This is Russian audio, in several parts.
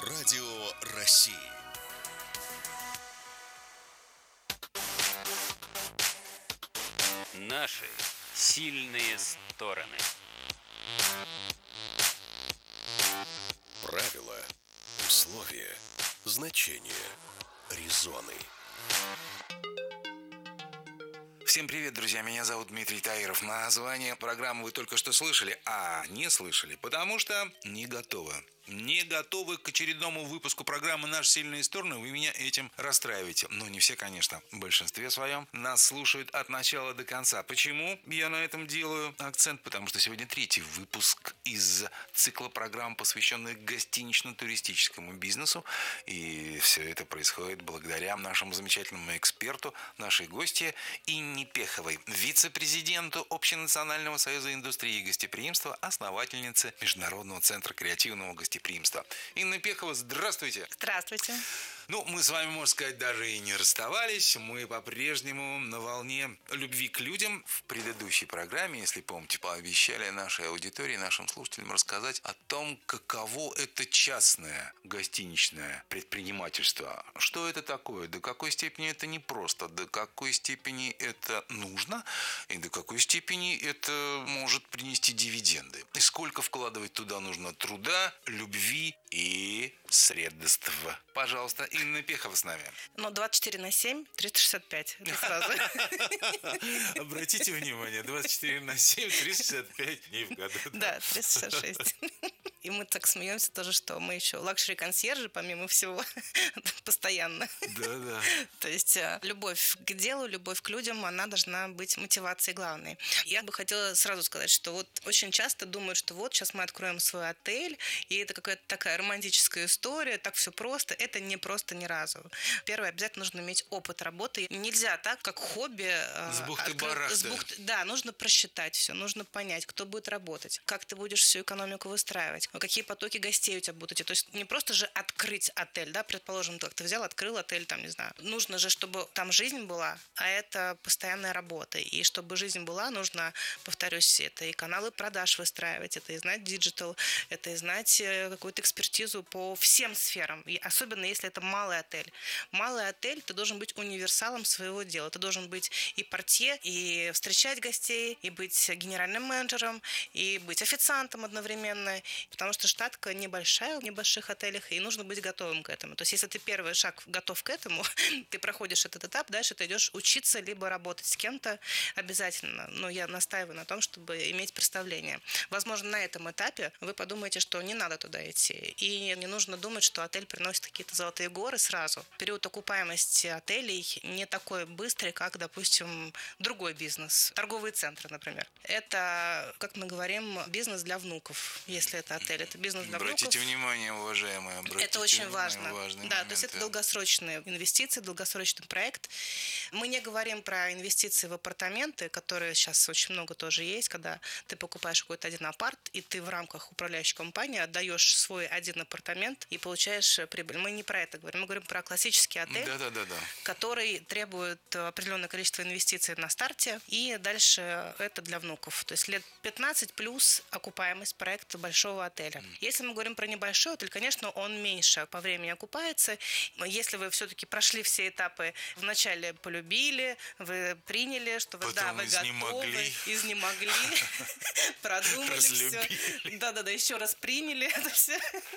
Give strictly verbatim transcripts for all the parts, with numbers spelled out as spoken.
Радио России. Наши сильные стороны. Правила, условия, значения, резоны. Всем привет, друзья, меня зовут Дмитрий Таиров. Название программы вы только что слышали, а не слышали, потому что не готовы. Не готовы к очередному выпуску программы «Наши сильные стороны». Вы меня этим расстраиваете. Но не все, конечно. В большинстве своем нас слушают от начала до конца. Почему я на этом делаю акцент? Потому что сегодня третий выпуск из цикла программ, посвященных гостинично-туристическому бизнесу. И все это происходит благодаря нашему замечательному эксперту, нашей гости Инне Пеховой, вице-президенту Общенационального союза индустрии гостеприимства, основательнице Международного центра креативного гостеприимства. Инна Пехова, здравствуйте. Здравствуйте. Ну, мы с вами, можно сказать, даже и не расставались. Мы по-прежнему на волне любви к людям. В предыдущей программе, если помните, пообещали нашей аудитории, нашим слушателям рассказать о том, каково это частное гостиничное предпринимательство. Что это такое, до какой степени это непросто, до какой степени это нужно и до какой степени это может принести дивиденды. И сколько вкладывать туда нужно труда, любви и средств. Пожалуйста, Инна Пехова с нами. Ну, двадцать четыре на семь, триста шестьдесят пять. Это сразу. Обратите внимание, двадцать четыре на семь, триста шестьдесят пять дней в году. Да, триста шестьдесят шесть. И мы так смеемся тоже, что мы еще лакшери-консьержи, помимо всего, постоянно. Да, да. То есть любовь к делу, любовь к людям, она должна быть мотивацией главной. Я бы хотела сразу сказать, что вот очень часто думают, что вот сейчас мы откроем свой отель, и это какая-то такая романтическая история, так все просто. Это не просто ни разу. Первое, обязательно нужно иметь опыт работы. Нельзя так, как хобби. С бухты-барахты. Бухты... Да, нужно просчитать все, нужно понять, кто будет работать, как ты будешь всю экономику выстраивать, какие потоки гостей у тебя будут идти. То есть не просто же открыть отель, да, предположим, как ты взял, открыл отель, там, не знаю. Нужно же, чтобы там жизнь была, а это постоянная работа. И чтобы жизнь была, нужно, повторюсь, это и каналы продаж выстраивать, это и знать диджитал, это и знать какую-то экспертизу по всем сферам. И особенно, если это малый отель. Малый отель, ты должен быть универсалом своего дела. Ты должен быть и портье, и встречать гостей, и быть генеральным менеджером, и быть официантом одновременно. Потому что штатка небольшая в небольших отелях, и нужно быть готовым к этому. То есть, если ты первый шаг готов к этому, ты проходишь этот этап, дальше ты идешь учиться, либо работать с кем-то обязательно. Но я настаиваю на том, чтобы иметь представление. Возможно, на этом этапе вы подумаете, что не надо туда идти. И не нужно думать, что отель приносит какие-то золотые горы сразу. Период окупаемости отелей не такой быстрый, как, допустим, другой бизнес. Торговые центры, например. Это, как мы говорим, бизнес для внуков, если это отель. Это бизнес для Обратите внуков. внимание, уважаемые, обратите Это очень внимание, важно. Да, то есть это долгосрочные инвестиции, долгосрочный проект. Мы не говорим про инвестиции в апартаменты, которые сейчас очень много тоже есть, когда ты покупаешь какой-то один апарт, и ты в рамках управляющей компании отдаешь свой один апартамент и получаешь прибыль. Мы не про это говорим. Мы говорим про классический отель, да, да, да, да. который требует определенное количество инвестиций на старте, и дальше это для внуков. То есть лет пятнадцать плюс окупаемость проекта большого отеля. Если мы говорим про небольшой отель, конечно, он меньше по времени окупается. Если вы все-таки прошли все этапы, вначале полюбили, вы приняли, что вы, Потом да, вы изнемогли. готовы, изнемогли, продумали все. Да-да-да, еще раз приняли это все,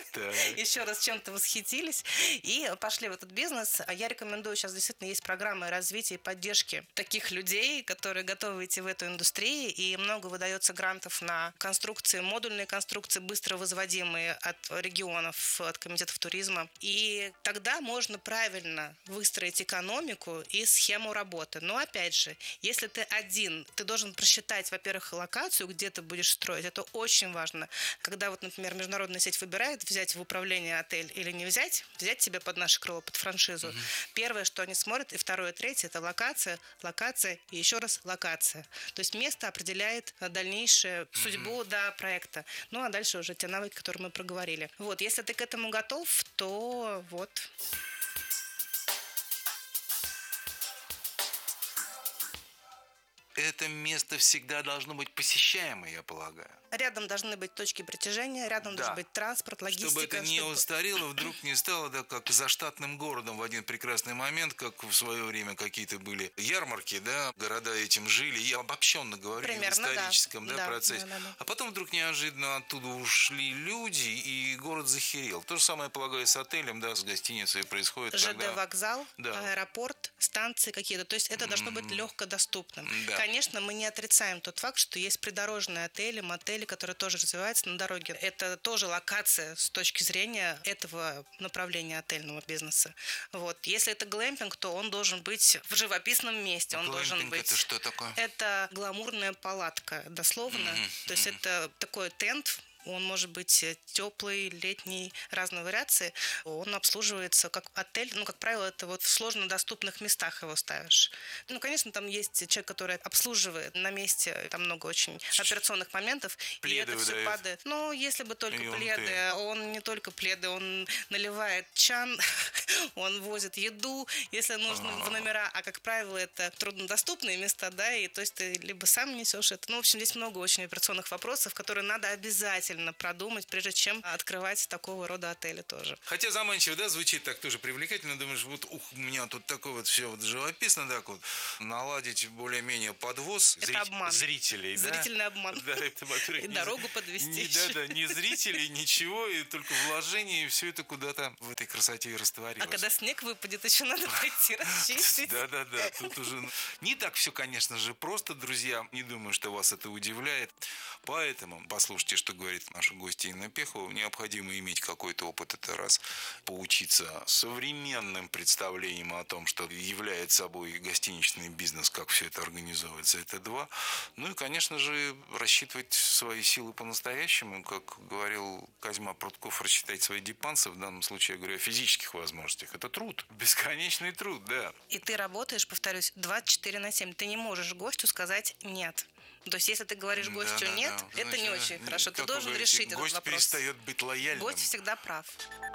еще раз чем-то восхитились и пошли в этот бизнес. Я рекомендую, сейчас действительно есть программы развития и поддержки таких людей, которые готовы идти в эту индустрию, и много выдается грантов на конструкции, модульные конструкции, быстро возводимые от регионов, от комитетов туризма. И тогда можно правильно выстроить экономику и схему работы. Но опять же, если ты один, ты должен просчитать, во-первых, локацию, где ты будешь строить. Это очень важно. Когда вот, например, международная сеть выбирает, взять в управление отель или не взять, взять тебе под наше крыло, под франшизу. Mm-hmm. Первое, что они смотрят, и второе, третье, это локация, локация и еще раз локация. То есть место определяет дальнейшую mm-hmm. судьбу, да, проекта. Ну, а дальше уже те навыки, которые мы проговорили. Вот, если ты к этому готов, то вот. Это место всегда должно быть посещаемо, я полагаю. Рядом должны быть точки притяжения, рядом Да. должен быть транспорт, логистика. Чтобы это не чтобы- устарело, вдруг не стало, да, как заштатным городом в один прекрасный момент, как в свое время какие-то были ярмарки, да, города этим жили. Я обобщенно говорю Примерно, в да. историческом да, Да, процессе. да, да, да. А потом вдруг неожиданно оттуда ушли люди, и город захерел. То же самое, полагаю, с отелем, да, с гостиницей происходит. ЖД когда- вокзал, Да. аэропорт, станции какие-то. То есть это должно быть легкодоступным. Да. Конечно, мы не отрицаем тот факт, что есть придорожные отели, мотели, которые тоже развиваются на дороге. Это тоже локация с точки зрения этого направления отельного бизнеса. Вот. Если это глэмпинг, то он должен быть в живописном месте. Он должен Глэмпинг быть... это что такое? Это гламурная палатка, дословно. То есть это такой тент. Он может быть теплый, летний, разные вариации. Он обслуживается как отель. Ну, как правило, это вот в сложно доступных местах его ставишь. Ну, конечно, там есть человек, который обслуживает на месте. Там много очень операционных моментов. Пледы и это все выдает. падает. Ну, если бы только Ём ты. пледы. Он не только пледы. Он наливает чан, он возит еду, если нужно, в номера. А, как правило, это труднодоступные места, да, и то есть ты либо сам несешь это. Ну, в общем, здесь много очень операционных вопросов, которые надо обязательно продумать, прежде чем открывать такого рода отели тоже. Хотя заманчиво, да, звучит так тоже привлекательно. Думаешь, вот ух, у меня тут такое вот все вот живописно, так вот, наладить более-менее подвоз Это зрит- обман. зрителей. да? Зрительный обман. Да, это, во-первых, И не дорогу з- подвести не- еще. Да, да, не зрителей, ничего, и только вложения, и все это куда-то в этой красоте и А растворилось. когда снег выпадет, еще надо пойти расчистить. Да, да, да. Тут уже не так все, конечно же, просто, друзья. Не думаю, что вас это удивляет. Поэтому послушайте, что говорит наша гостья Инна Пехова. Необходимо иметь какой-то опыт, это раз. Поучиться современным представлением о том, что является собой гостиничный бизнес, как все это организовывается, это два. Ну и, конечно же, рассчитывать свои силы по-настоящему. Как говорил Козьма Прутков, рассчитать свои депансы, в данном случае я говорю о физических возможностях. Это труд, бесконечный труд, да. И ты работаешь, повторюсь, двадцать четыре на семь. Ты не можешь гостю сказать «нет». То есть, если ты говоришь гостю Да, да, «нет», да. это не Значит, очень хорошо. Ты как вы должен говорите, решить этот гость вопрос. перестает быть лояльным. Гость всегда прав.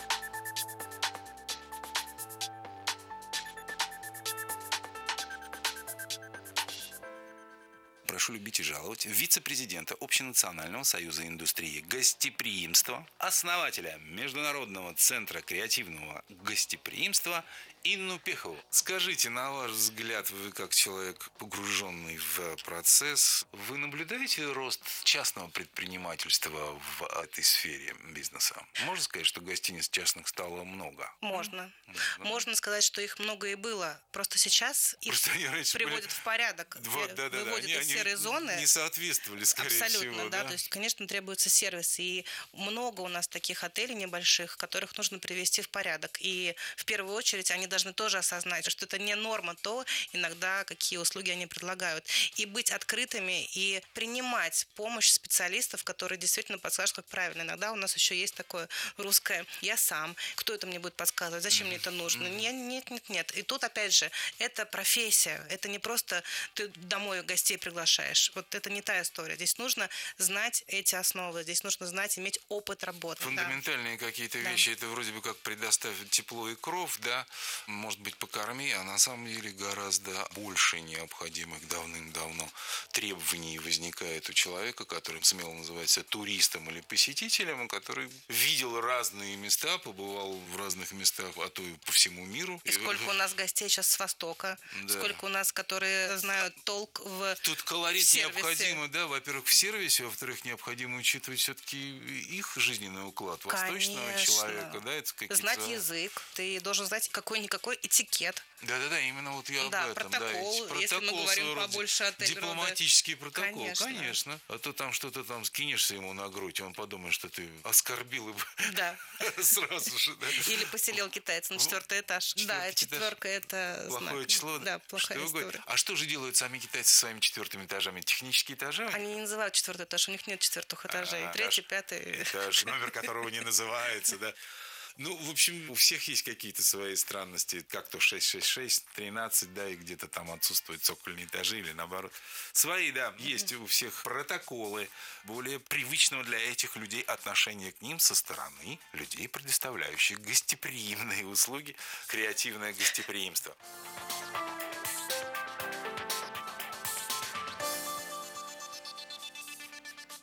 Прошу любить и жаловать вице-президента Общенационального союза индустрии гостеприимства, основателя Международного центра креативного гостеприимства Инну Пехову. Скажите, на ваш взгляд, вы как человек, погруженный в процесс, вы наблюдаете рост частного предпринимательства в этой сфере бизнеса? Можно сказать, что гостиниц частных стало много? Можно. Можно сказать, что их много и было. Просто сейчас их Просто они раньше приводят были- в порядок, Вот, э, да, да, да. выводят Они- из они серой зоны. не соответствовали, скорее Абсолютно, всего. да. То есть, конечно, требуется сервис. И много у нас таких отелей небольших, которых нужно привести в порядок. И в первую очередь они должны тоже осознать, что это не норма то, иногда какие услуги они предлагают. И быть открытыми и принимать помощь специалистов, которые действительно подскажут, как правильно. Иногда у нас еще есть такое русское «я сам». Кто это мне будет подсказывать? Зачем мне это нужно? Нет, нет, нет, нет. И тут, опять же, это профессия. Это не просто ты домой гостей приглашаешь. Вот это не та история. Здесь нужно знать эти основы. Здесь нужно знать, иметь опыт работы. Да. Фундаментальные какие-то Да. вещи, это вроде бы как предоставить тепло и кров, да, может быть, покорми, а на самом деле гораздо больше необходимых давным-давно требований возникает у человека, которым смело называется туристом или посетителем, и который видел разные места, побывал в разных местах, а то и по всему миру. И сколько у нас гостей сейчас с Востока, Да. сколько у нас, которые знают толк в Тут колорит в сервисе. необходимо, да, во-первых, в сервисе, во-вторых, необходимо учитывать все-таки их жизненный уклад восточного Конечно. человека, да, это какие-то... знать язык. Ты должен знать какой-никакой этикет. Да-да-да, именно вот я Да, об этом. протокол, да, если мы протокол говорим своего рода, побольше отель рода. дипломатический протокол, Конечно. конечно. А то там что-то там скинешься ему на грудь, и он подумает, что ты оскорбил его Да. сразу же, да. Или поселил китайца на четвертый этаж. Да, Четвертый этаж. четверка это Плохое знак. число. Да, плохая Что вы говорите? история. А что же делают сами китайцы со своими четвертыми этажами? Технические этажи? Они не называют четвертый этаж, у них нет четвертых этажей. А, Третий, аж- пятый. Этаж, номер которого не называется, да. Ну, в общем, у всех есть какие-то свои странности. Как то шесть шесть шесть, тринадцать, да, и где-то там отсутствуют цокольные этажи или наоборот. Свои, да, есть у всех протоколы более привычного для этих людей отношения к ним со стороны людей, предоставляющих гостеприимные услуги, креативное гостеприимство.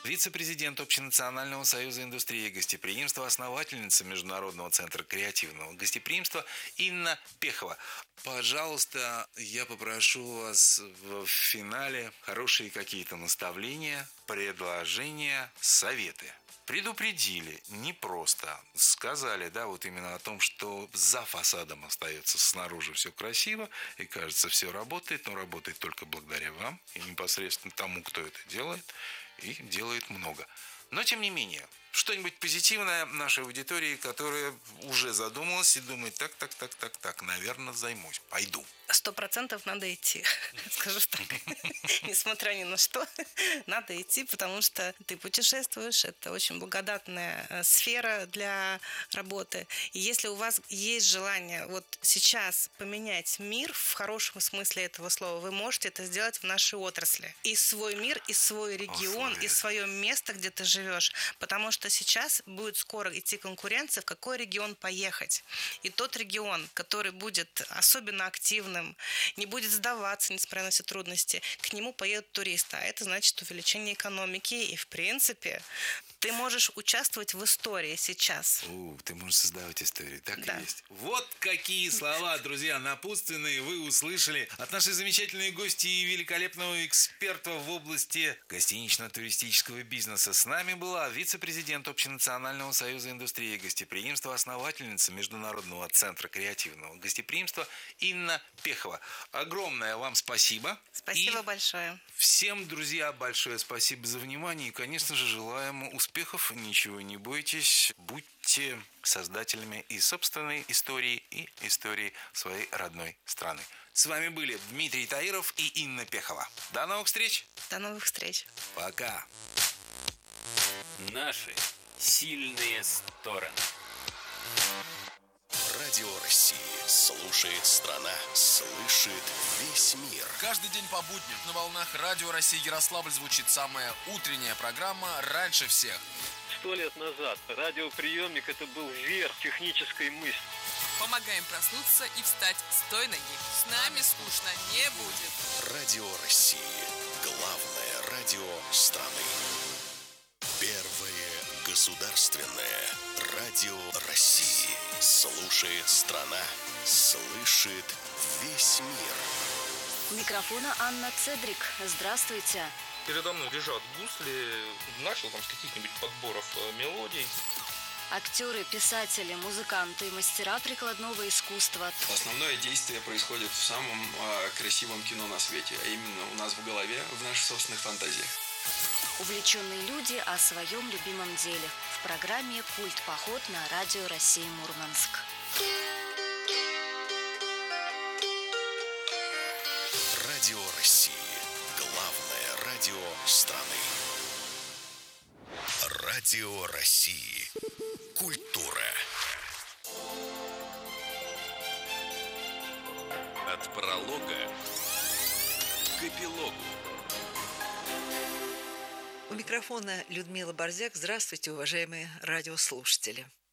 Вице-президент Общенационального союза индустрии гостеприимства, основательница Международного центра креативного гостеприимства Инна Пехова. Пожалуйста, я попрошу вас в финале хорошие какие-то наставления, предложения, советы. Предупредили, не просто. Сказали, да, вот именно о том, что за фасадом остается снаружи все красиво, и кажется, все работает, но работает только благодаря вам и непосредственно тому, кто это делает, и делает много. Но, тем не менее, что-нибудь позитивное нашей аудитории, которая уже задумалась и думает, так, так, так, так, так, наверное, займусь, пойду. Сто процентов надо идти, скажу так. Несмотря ни на что, надо идти, потому что ты путешествуешь, это очень благодатная сфера для работы. И если у вас есть желание вот сейчас поменять мир в хорошем смысле этого слова, вы можете это сделать в нашей отрасли. И свой мир, и свой регион, и свое место, где ты живешь. Потому что сейчас будет скоро идти конкуренция, в какой регион поехать. И тот регион, который будет особенно активным, не будет сдаваться, несмотря на все трудности, к нему поедут туристы. А это значит увеличение экономики. И, в принципе, ты можешь участвовать в истории сейчас. У, ты можешь создавать истории, так Да. и есть. Вот какие слова, друзья, напутственные вы услышали от нашей замечательной гости и великолепного эксперта в области гостинично-туристического бизнеса. С нами была вице-президент Общенационального союза индустрии гостеприимства, основательница Международного центра креативного гостеприимства Инна Пехова. Огромное вам спасибо. Спасибо И большое. всем, друзья, большое спасибо за внимание. И, конечно же, желаем успехов. Ничего не бойтесь. Будьте создателями и собственной истории, и истории своей родной страны. С вами были Дмитрий Таиров и Инна Пехова. До новых встреч. До новых встреч. Пока. Наши сильные стороны. Радио России. Слушает страна. Слышит весь мир. Каждый день по будням на волнах Радио России Ярославль звучит самая утренняя программа «Раньше всех». Сто лет назад радиоприемник – это был верх технической мысли. Помогаем проснуться и встать с той ноги. С нами скучно не будет. Радио России. Главное радио страны. Первое государственное радио России. Слушает страна. Слышит весь мир. У микрофона Анна Цедрик. Здравствуйте. Передо мной лежат гусли, начал там с каких-нибудь подборов э, мелодий. Актеры, писатели, музыканты, мастера прикладного искусства. Основное действие происходит в самом э, красивом кино на свете, а именно у нас в голове, в наших собственных фантазиях. Увлеченные люди о своем любимом деле. В программе «Культ-поход» на Радио России Мурманск. Радио России. Главное радио страны. Радио России. Культура. От пролога к эпилогу. У микрофона Людмила Борзяк. Здравствуйте, уважаемые радиослушатели.